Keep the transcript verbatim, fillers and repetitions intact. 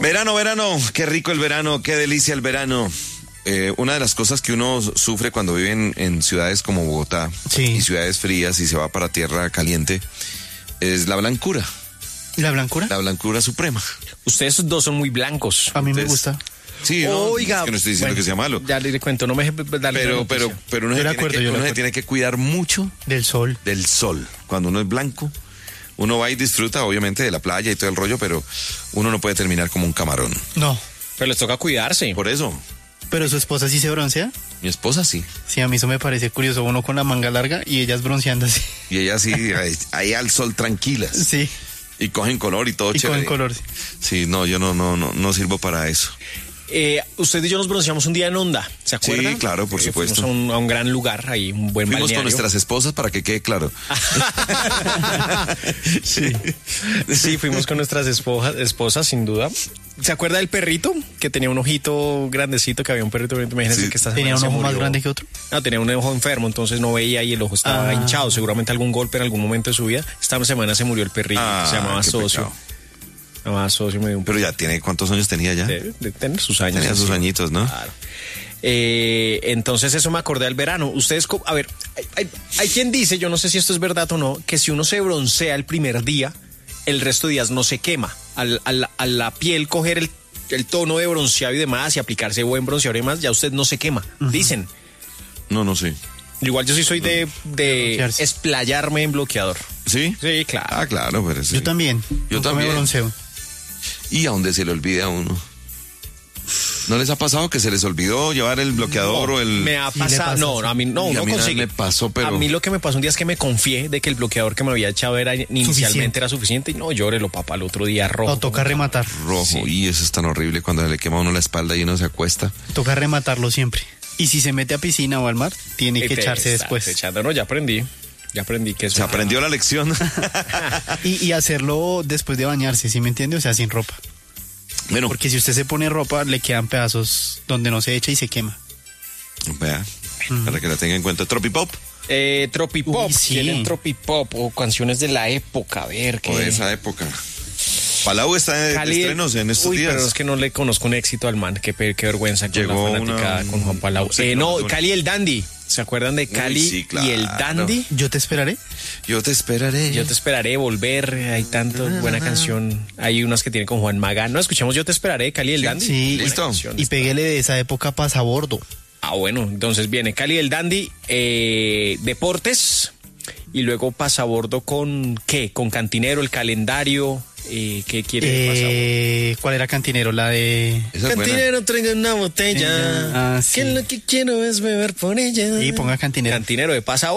Verano, verano, qué rico el verano, qué delicia el verano. Eh, una de las cosas que uno sufre cuando vive en, en ciudades como Bogotá, sí, y ciudades frías y se va para tierra caliente, es la blancura. ¿La blancura? La blancura suprema. Ustedes dos son muy blancos. A mí Entonces, me gusta. Sí, no, Oiga, es que no estoy diciendo bueno, que sea malo. Ya le cuento, no me deje darle Pero, la pero, noticia. pero uno, se Yo de tiene, acuerdo, que, yo de uno se acuerdo. tiene que cuidar mucho Del sol. del sol. Cuando uno es blanco, uno va y disfruta, obviamente, de la playa y todo el rollo, pero uno no puede terminar como un camarón. No. Pero les toca cuidarse. Por eso, Pero su esposa sí se broncea. mi esposa sí. Sí, a mí eso me parece curioso. Uno con la manga larga y ellas bronceándose. Y ella sí, ahí, ahí al sol tranquilas. Sí. Y cogen color y todo Y chévere. con color. Sí, no, yo no, no, no, no sirvo para eso. Eh, usted y yo nos bronceamos un día en Onda, ¿se acuerdan? Sí, claro, por Eh, supuesto. Fuimos a un, a un gran lugar, ahí un buen Fuimos balneario. con nuestras esposas para que quede claro. Sí. Sí, fuimos con nuestras esposas, esposas, sin duda. ¿Se acuerda del perrito? Que tenía un ojito grandecito, que había un perrito, imagínense Sí. que esta ¿Tenía semana un se ojo más murió. grande que otro? No, tenía un ojo enfermo, entonces no veía y el ojo estaba Ah. hinchado, seguramente algún golpe en algún momento de su vida. Esta semana se murió el perrito, Ah, se llamaba qué Socio. pecado. Se llamaba Socio, me dio un Pero ya tiene, ¿cuántos años tenía ya? de, de tener sus años. Tenía sus encima. añitos, ¿no? Claro. Eh, entonces eso me acordé del verano. Ustedes, co- a ver, hay, hay- hay quien dice, yo no sé si esto es verdad o no, que si uno se broncea el primer día, el resto de días no se quema. Al, al- a la piel coger el, el tono de bronceado y demás y aplicarse buen bronceador y demás, ya usted no se quema. Dicen. No, no sé. Igual yo sí soy de, de Broncearse. esplayarme en bloqueador. ¿Sí? Sí, claro. Ah, claro, pero sí. Yo también. Yo Nunca también. me bronceo. Y a donde se le olvide a uno. ¿No les ha pasado que se les olvidó llevar el bloqueador o el...? Me ha Sí le pasado, pasa, no, sí. a mí no, Y a no mí una vez consigue. me pasó, pero- A mí lo que me pasó un día es que me confié de que el bloqueador que me había echado era inicialmente Suficiente. era suficiente y no, llórelo, papá, el otro día rojo. No, toca rematar. Rojo, Sí. y eso es tan horrible cuando le quema a uno la espalda y uno se acuesta. Toca rematarlo siempre. Y si se mete a piscina o al mar, tiene Y que te echarse estás después. echando. No, ya aprendí. Ya aprendí que eso. Se aprendió la lección. Y, y hacerlo después de bañarse, ¿sí me entiende? O sea, sin ropa. Bueno, Porque si usted se pone ropa, le quedan pedazos donde no se echa y se quema. vea, para que la tenga en cuenta. Tropipop, Eh, Tropipop. Uy, sí. ¿Quieren Tropipop o canciones de la época? A ver, o qué. de esa época. Palau está de, de Cali- estrenos en estos Uy, días. pero es que no le conozco un éxito al man. Qué, pe- qué vergüenza con Llegó la fanaticada una- con Juan Palau. sí, Eh, no, no, no. Cali el Dandy. ¿Se acuerdan de Cali sí, claro. y el Dandy? Yo te esperaré. Yo te esperaré. Yo te esperaré, volver. Hay tanto buena canción. Hay unas que tiene con Juan Magán. No, escuchamos Yo te esperaré, Cali y el Sí, Dandy. sí. Buena Listo. canción. Y péguele de esa época pasabordo. Ah, bueno, entonces viene Cali el Dandy, eh, Deportes, y luego Pasabordo con ¿qué? Con Cantinero, el calendario, eh, ¿qué quiere Eh, ¿Cuál era Cantinero? La de... Esa es buena. Cantinero, traiga una botella, Ah, sí. que lo que quiero es beber por ella. Y ponga Cantinero. Cantinero de Pasabordo.